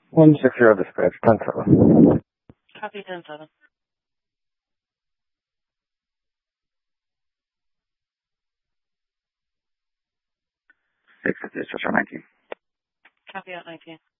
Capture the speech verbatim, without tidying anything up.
one six zero dispatch, ten seven. Copy ten seven. six fifty, dispatcher nineteen. Copy out nineteen.